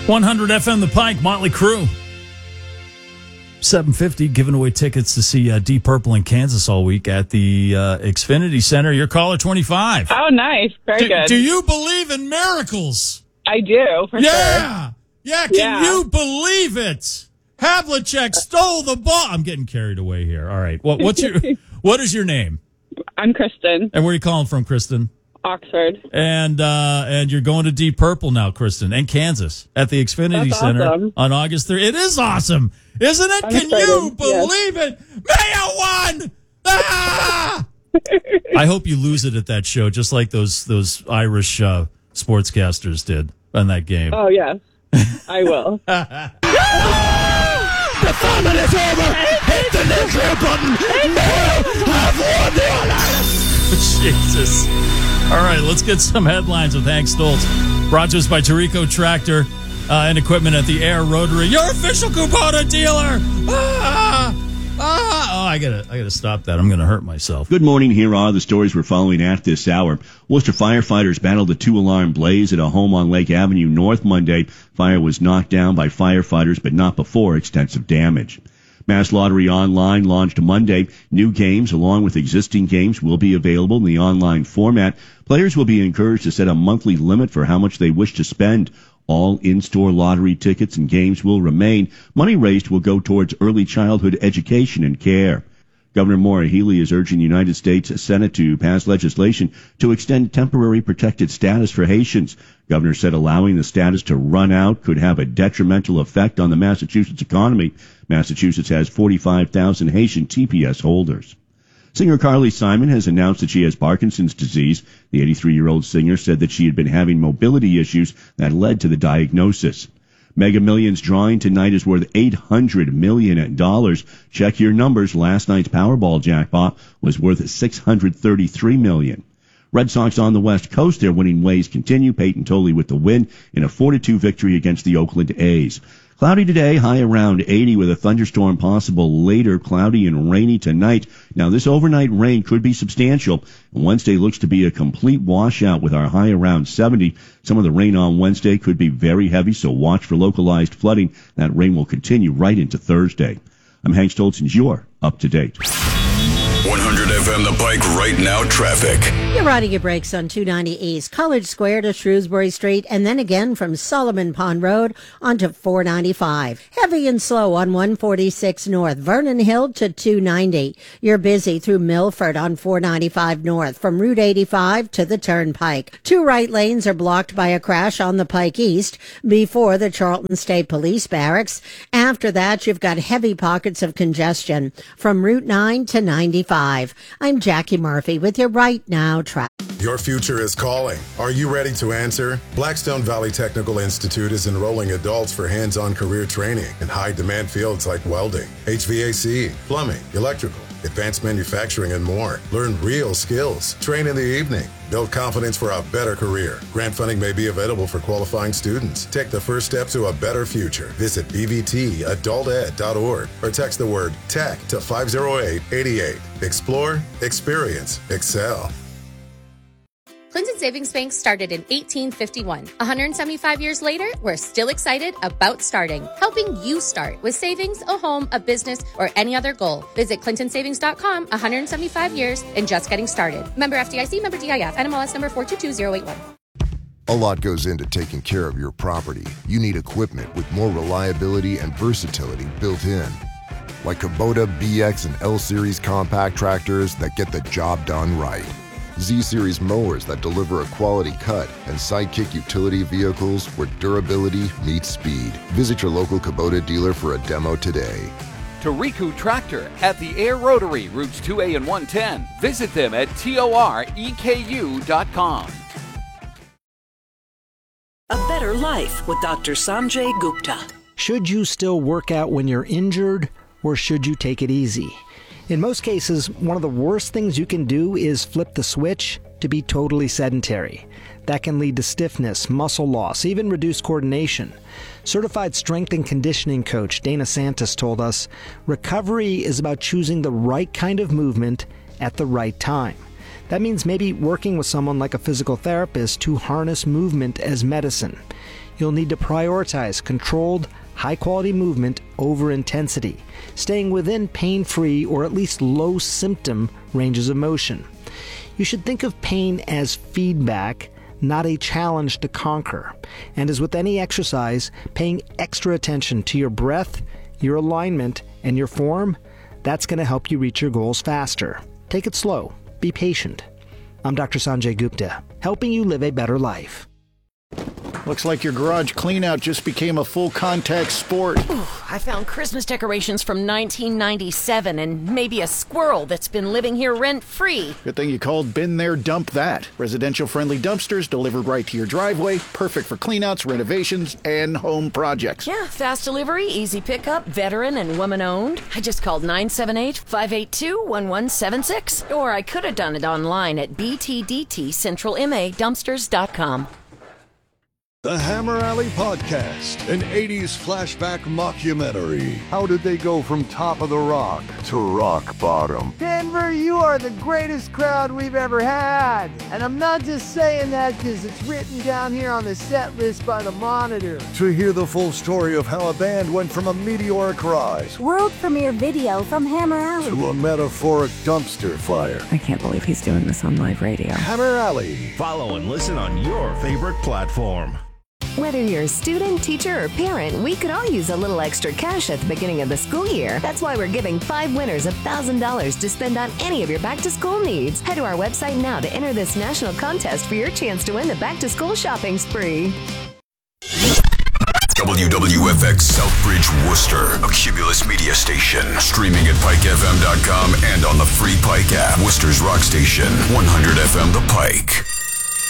100 FM The Pike, Motley Crue. 750, giving away tickets to see Deep Purple in Kansas all week at the Xfinity Center. Your caller 25. Oh, nice. Very good. Do you believe in miracles? I do, for sure. Yeah, can you believe it? Havlicek stole the ball. I'm getting carried away here. All right. What is your name? I'm Kristen. And where are you calling from, Kristen? Oxford. And you're going to Deep Purple now, Kristen, and Kansas at the Xfinity Center on August 3rd. It is awesome, isn't it? Can you believe it? Mayo won! Ah! I hope you lose it at that show, just like those Irish sportscasters did on that game. Oh, yes. I will. The famine is over. Hit the nuclear button. Mayo have won the Olympics. Jesus. All right, let's get some headlines with Hank Stoltz. Brought to us by Tarico Tractor and Equipment at the Air Rotary, your official Kubota dealer. Oh, I gotta stop that. I'm gonna hurt myself. Good morning. Here are the stories we're following at this hour. Worcester firefighters battled a 2-alarm blaze at a home on Lake Avenue North Monday. Fire was knocked down by firefighters, but not before extensive damage. Mass Lottery Online launched Monday. New games, along with existing games, will be available in the online format. Players will be encouraged to set a monthly limit for how much they wish to spend. All in-store lottery tickets and games will remain. Money raised will go towards early childhood education and care. Governor Maura Healey is urging the United States Senate to pass legislation to extend temporary protected status for Haitians. Governor said allowing the status to run out could have a detrimental effect on the Massachusetts economy. Massachusetts has 45,000 Haitian TPS holders. Singer Carly Simon has announced that she has Parkinson's disease. The 83-year-old singer said that she had been having mobility issues that led to the diagnosis. Mega Millions drawing tonight is worth $800 million. Check your numbers. Last night's Powerball jackpot was worth $633 million. Red Sox on the West Coast, their winning ways continue. Peyton Tolley with the win in a 4-2 victory against the Oakland A's. Cloudy today, high around 80 with a thunderstorm possible later, cloudy and rainy tonight. Now, this overnight rain could be substantial. Wednesday looks to be a complete washout with our high around 70. Some of the rain on Wednesday could be very heavy, so watch for localized flooding. That rain will continue right into Thursday. I'm Hank Stoltz, and you're up to date. 100 FM The Pike right now traffic. You're riding your brakes on 290 East, College Square to Shrewsbury Street, and then again from Solomon Pond Road onto 495. Heavy and slow on 146 North, Vernon Hill to 290. You're busy through Milford on 495 North, from Route 85 to the Turnpike. 2 right lanes are blocked by a crash on the Pike East before the Charlton State Police Barracks. After that, you've got heavy pockets of congestion from Route 9 to 95. I'm Jackie Murphy with your Right Now traffic. Your future is calling. Are you ready to answer? Blackstone Valley Technical Institute is enrolling adults for hands-on career training in high-demand fields like welding, HVAC, plumbing, electrical, advanced manufacturing, and more. Learn real skills. Train in the evening. Build confidence for a better career. Grant funding may be available for qualifying students. Take the first step to a better future. Visit bvtadulted.org or text the word TECH to 50888. Explore, experience, excel. Clinton Savings Bank started in 1851. 175 years later, we're still excited about starting, helping you start with savings, a home, a business, or any other goal. Visit clintonsavings.com, 175 years and just getting started. Member FDIC, member DIF, NMLS number 422081. A lot goes into taking care of your property. You need equipment with more reliability and versatility built in. Like Kubota BX and L-Series compact tractors that get the job done right. Z-Series mowers that deliver a quality cut, and Sidekick utility vehicles where durability meets speed. Visit your local Kubota dealer for a demo today. Tarico Tractor at the Air Rotary, routes 2A and 110. Visit them at toreku.com. A better life with Dr. Sanjay Gupta. Should you still work out when you're injured, or should you take it easy? In most cases, one of the worst things you can do is flip the switch to be totally sedentary. That can lead to stiffness, muscle loss, even reduced coordination. Certified strength and conditioning coach Dana Santos told us, recovery is about choosing the right kind of movement at the right time. That means maybe working with someone like a physical therapist to harness movement as medicine. you'll need to prioritize controlled, high-quality movement over intensity, staying within pain-free or at least low-symptom ranges of motion. You should think of pain as feedback, not a challenge to conquer. And as with any exercise, paying extra attention to your breath, your alignment, and your form, that's going to help you reach your goals faster. Take it slow. Be patient. I'm Dr. Sanjay Gupta, helping you live a better life. Looks like your garage cleanout just became a full contact sport. Ooh, I found Christmas decorations from 1997 and maybe a squirrel that's been living here rent-free. Good thing you called Been There, Dump That. Residential-friendly dumpsters delivered right to your driveway, perfect for cleanouts, renovations, and home projects. Yeah, fast delivery, easy pickup, veteran and woman-owned. I just called 978-582-1176. Or I could have done it online at btdtcentralmadumpsters.com. The Hammer Alley Podcast, an 80s flashback mockumentary. How did they go from top of the rock to rock bottom? Denver, you are the greatest crowd we've ever had. And I'm not just saying that because it's written down here on the set list by the Monitor. To hear the full story of how a band went from a meteoric rise, world premiere video from Hammer Alley, to a metaphoric dumpster fire. I can't believe he's doing this on live radio. Hammer Alley. Follow and listen on your favorite platform. Whether you're a student, teacher, or parent, we could all use a little extra cash at the beginning of the school year. That's why we're giving 5 winners $1,000 to spend on any of your back-to-school needs. Head to our website now to enter this national contest for your chance to win the back-to-school shopping spree. WWFX Southbridge, Worcester, a Cumulus media station. Streaming at PikeFM.com and on the free Pike app. Worcester's rock station, 100 FM The Pike.